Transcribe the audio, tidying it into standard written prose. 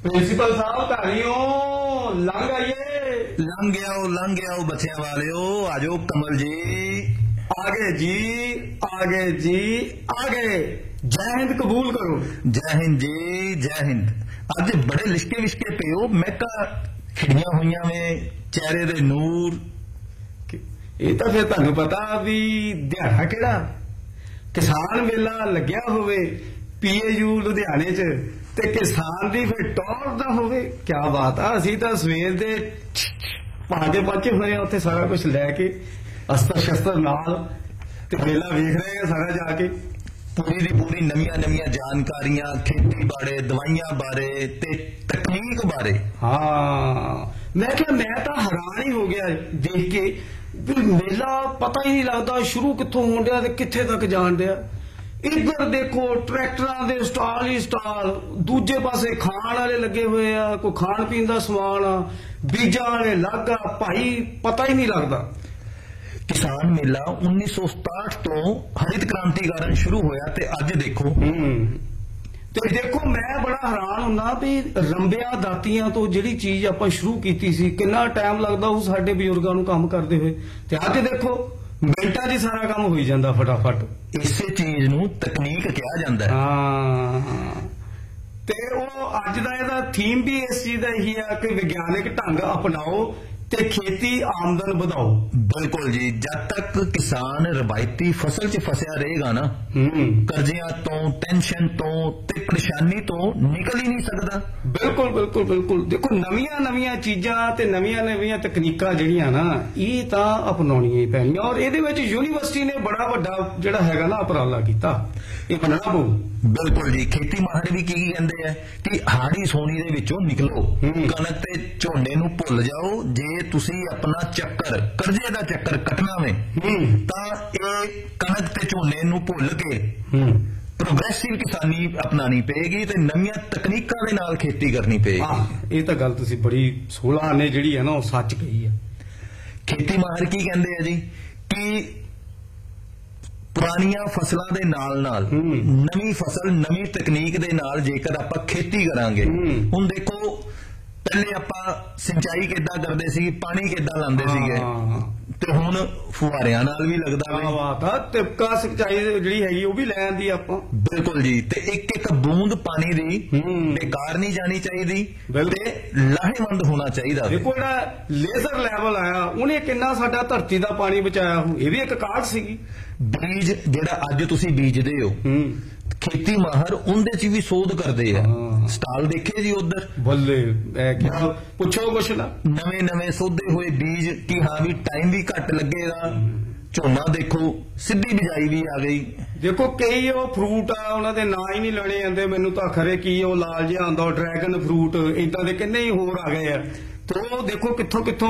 Principal साहब धारियों लंघ आइए। लंघ आओ बच्चियां वालियो, आजो कमल जी। आगे जी, आगे जी, आगे। जय हिंद कबूल करो। जय हिंद जी, जय हिंद। अज बड़े लिशके विशके पे हो, महका खिड़ियां हुई में चेहरे दे नूर। ये तो फिर तुहानू पता भी दिहाड़ा किहड़ा किसान मेला लग्या होवे PAU लुधियाने च ते किसान दी फिर टौर दा होवे। क्या बात है, असीं तां सवेर दे भागे पहुंचे हुए हैं उत्थे सारा कुछ लैके अस्तर शस्त्र नाल ते मेला वेख रहे हैं सारा जाके। पूरी दी पूरी नवीं जानकारियां खेती बारे, दवाइयां बारे ते तकनीक बारे। हाँ मैं क्या, मैं तो हैरान ही हो गया देख के भी मेला पता ही नहीं लगता शुरू कित्थों होण डिया ते कित्थे तक जाण डिया। इधर देखो ट्रैक्टरां दे स्टाल ही स्टाल, दूजे पासे खाण वाले लगे हुए आ, कोई खाण पीण दा समान आ, बीजां वाले लग आ, भाई पता ही नहीं लगता। किसान मेला 1967 तो हरित क्रांति कारण शुरू होया ते अज देखो। ਤੇ ਦੇਖੋ मैं बड़ा हैरान हुंदा भी रंबिया दातियां तो जिहड़ी चीज आपां शुरू कीती सी किन्ना टाइम लगदा ਉਹ ਸਾਡੇ ਬਜ਼ੁਰਗਾਂ ਨੂੰ ਕੰਮ ਕਰਦੇ ਹੋਏ, ਤੇ ਅੱਜ ਦੇਖੋ ਮਿੰਟਾਂ 'ਚ ਸਾਰਾ ਕੰਮ ਹੋਈ ਜਾਂਦਾ ਫਟਾਫਟ। ਇਸੇ ਚੀਜ਼ ਨੂੰ ਤਕਨੀਕ ਕਿਹਾ ਜਾਂਦਾ ਹੈ। ਹਾਂ ਤੇ ਉਹ ਅੱਜ ਦਾ ਇਹਦਾ ਥੀਮ ਵੀ ਇਸ ਚੀਜ਼ ਦਾ ਇਹੀ ਆ ਕਿ ਵਿਗਿਆਨਿਕ ਢੰਗ ਅਪਣਾਓ ਤੇ खेती आमदन बढ़ाओ। बिल्कुल जी, जब तक किसान रवायती फसल च फसिया रहेगा ना, कर्जियां तो टेंशन तो ते परेशानी तो निकल ही नहीं सकता। बिल्कुल बिल्कुल बिल्कुल। देखो नवीं चीजां ते नवीं तकनीकां जिहड़ियां ना ये तां अपनाउणियां ही पैणीਆਂ और ਇਹਦੇ ਵਿੱਚ यूनिवर्सिटी ने बड़ा ਵੱਡਾ ਜਿਹੜਾ ਹੈਗਾ ਨਾ ਉਪਰਾਲਾ ਕੀਤਾ, ਇਹ ਮੰਨਣਾ ਪਊ। बिल्कुल जी, खेती माहर भी की कहंदे है कि हाड़ी सोनी दे विचों निकलो, कनक ते झोने नूं भुल जाओ। जे तुसी अपना चक्कर कर्जे दा चक्कर कटना वे तां इह कनक ते झोने नूं भुल के प्रोग्रेसिव किसानी अपनानी पेगी ते नवीं तकनीकां दे नाल खेती करनी पेगी। ਇਹ ਤਾਂ ਗੱਲ ਤੁਸੀਂ ਬੜੀ 16 ਨੇ ਜਿਹੜੀ ਹੈ ਨਾ ਉਹ ਸੱਚ ਕਹੀ ਹੈ। खेती माहर की कहंदे है जी कि पुरानियां फसलों के नाल नाल नवी फसल नवी तकनीक दे नाल जेकर आपां खेती करांगे, हुण देखो पहले आपां सिंचाई किद्दां करदे सी, पानी किद्दां लांदे सीगे ते हुण फुहारियां नाल भी लगदा वे। बात आ तिपका सिंचाई जिहड़ी हैगी ਉਹ ਵੀ ਲੈ ਆਂਦੀ ਆਪਾਂ। बिल्कुल जी, ते एक एक बूंद पानी दी बेकार नहीं जानी चाहिदी ते लाहेवंद होना चाहिदा। देखो ਜਿਹੜਾ ਲੇਜ਼ਰ ਲੈਵਲ ਆਇਆ ਉਹਨੇ ਕਿੰਨਾ ਸਾਡਾ ਧਰਤੀ ਦਾ ਪਾਣੀ ਬਚਾਇਆ ਹੋ, ਇਹ ਵੀ ਇੱਕ ਕਾਢ ਸੀਗੀ। बीज ਜਿਹੜਾ ਅੱਜ ਤੁਸੀਂ ਬੀਜਦੇ ਹੋ, खेती माहर उनदे च भी शोध करते हैं। स्टाल देखे जी उधर बल्ले क्या पुछो कुछ ना, नवे सोधे हुए बीज की हाँ भी टाइम भी घट लगेगा। झोना देखो सीधी बिजाई भी आ गई। देखो कई वो फ्रूट आ उन्होंने ना ही नहीं लेने आते, मैनू तो खरे की वो लाल जिहा आंदा ड्रैगन फ्रूट इदा दे किन्ने ही होर आ गए आ। तो देखो कित्थों कित्थों